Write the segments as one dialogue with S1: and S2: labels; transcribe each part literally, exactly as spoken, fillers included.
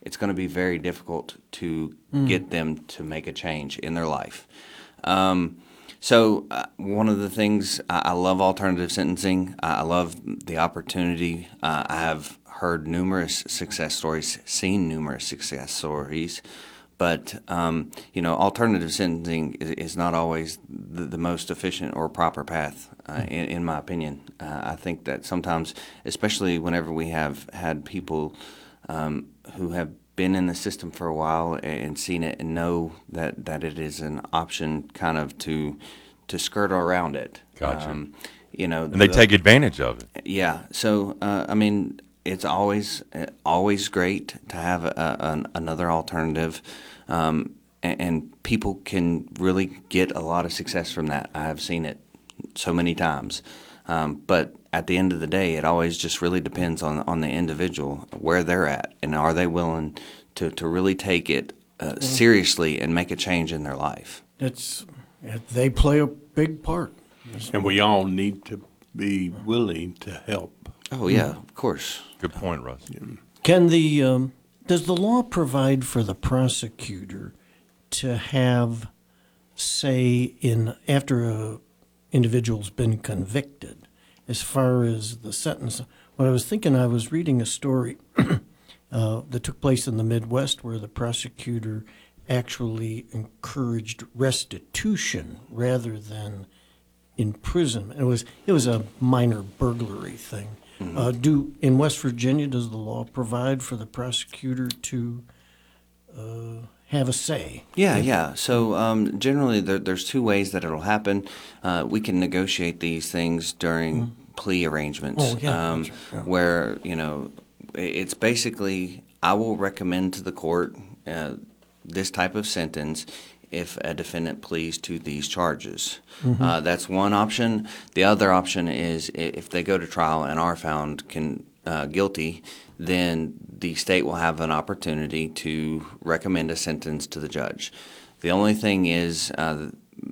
S1: it's going to be very difficult to mm. get them to make a change in their life. Um, so uh, one of the things, I, I love alternative sentencing. I, I love the opportunity. Uh, I have heard numerous success stories, seen numerous success stories. But, um, you know, alternative sentencing is, is not always the, the most efficient or proper path, uh, in, in my opinion. Uh, I think that sometimes, especially whenever we have had people um, who have been in the system for a while and seen it and know that, that it is an option kind of to to skirt around it.
S2: Gotcha. Um,
S1: you know,
S2: and they the, take advantage of it.
S1: Yeah. So, uh, I mean, it's always always great to have a, an, another alternative, um, and, and people can really get a lot of success from that. I have seen it so many times. Um, but at the end of the day, it always just really depends on on the individual, where they're at, and are they willing to, to really take it uh, seriously and make a change in their life.
S3: It's they play a big part,
S4: and we all need to be willing to help.
S1: Oh yeah, of course.
S2: Good point, Russ. Yeah.
S3: Can the um, does the law provide for the prosecutor to have say in after a individual's been convicted as far as the sentence? What I was thinking, I was reading a story uh, that took place in the Midwest where the prosecutor actually encouraged restitution rather than imprisonment. It was it was a minor burglary thing. Mm-hmm. Uh, do in West Virginia, does the law provide for the prosecutor to uh, have a say?
S1: Yeah, yeah. So um, generally, there, there's two ways that it'll happen. Uh, we can negotiate these things during mm-hmm. plea arrangements,
S3: oh, yeah,
S1: um,
S3: right, yeah.
S1: where you know it's basically I will recommend to the court uh, this type of sentence if a defendant pleads to these charges. Mm-hmm. Uh, that's one option. The other option is if they go to trial and are found can, uh, guilty, then the state will have an opportunity to recommend a sentence to the judge. The only thing is, uh,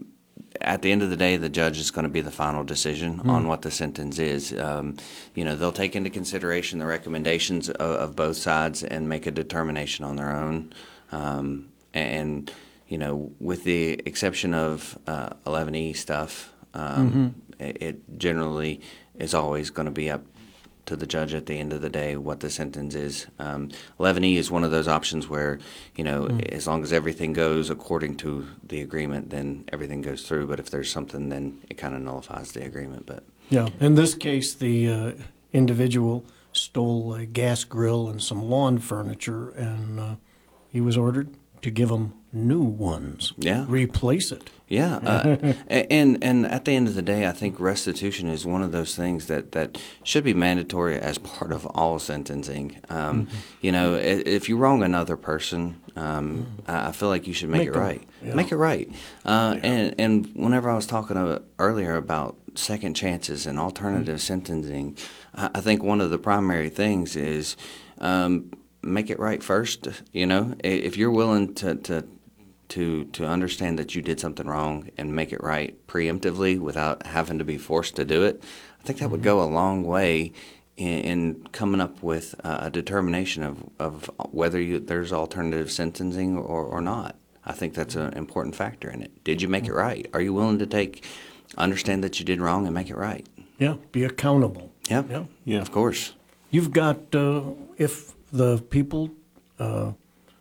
S1: at the end of the day, the judge is going to be the final decision mm. on what the sentence is. Um, you know, they'll take into consideration the recommendations of, of both sides and make a determination on their own. Um, and you know, with the exception of uh, eleven E stuff, um, mm-hmm. it, it generally is always going to be up to the judge at the end of the day what the sentence is. Um, eleven E is one of those options where, you know, mm. as long as everything goes according to the agreement, then everything goes through. But if there's something, then it kind of nullifies the agreement. But
S3: yeah, in this case, the uh, individual stole a gas grill and some lawn furniture, and uh, he was ordered to give them new ones.
S1: Yeah.
S3: Replace it.
S1: Yeah. Uh, and and at the end of the day, I think restitution is one of those things that, that should be mandatory as part of all sentencing. Um, mm-hmm. You know, if you wrong another person, um, mm-hmm. I feel like you should make, make it them, right. Yeah. Make it right. Uh, yeah. and, and whenever I was talking about, earlier about second chances and alternative mm-hmm. sentencing, I, I think one of the primary things is um, make it right first. You know, if you're willing to, to to to understand that you did something wrong and make it right preemptively without having to be forced to do it, I think that mm-hmm. would go a long way in, in coming up with a determination of, of whether you, there's alternative sentencing or, or not. I think that's an important factor in it. Did you make it right? Are you willing to take, understand that you did wrong and make it right?
S3: Yeah, be accountable.
S1: Yeah,
S3: yeah,
S1: yeah. Of course.
S3: You've got, uh, if the people uh,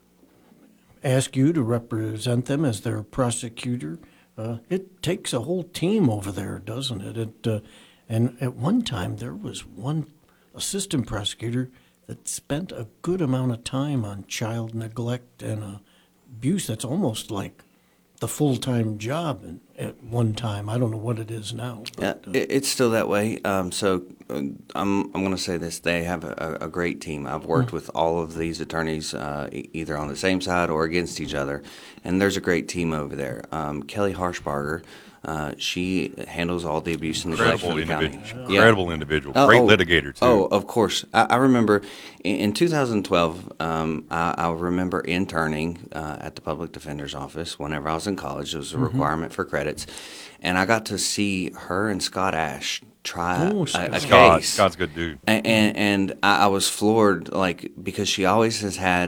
S3: ask you to represent them as their prosecutor, uh, it takes a whole team over there, doesn't it? It uh, and at one time there was one assistant prosecutor that spent a good amount of time on child neglect and uh, abuse. That's almost like the full-time job at one time. I don't know what it is now. But,
S1: yeah,
S3: uh,
S1: it's still that way. Um, so uh, I'm I'm going to say this: they have a, a great team. I've worked mm-hmm. with all of these attorneys, uh, either on the same side or against each other, and there's a great team over there. Um, Kelly Harshbarger. Uh, she handles all the abuse and neglect in the county.
S2: Incredible yeah. individual,
S1: oh,
S2: great
S1: oh,
S2: litigator too.
S1: Oh, of course. I, I remember in, in two thousand twelve. Um, I, I remember interning uh, at the public defender's office whenever I was in college. It was a mm-hmm. requirement for credits, and I got to see her and Scott Ash try
S3: oh,
S1: a, a
S2: Scott,
S1: case.
S2: Scott's a good dude.
S1: And and, and I, I was floored, like because she always has had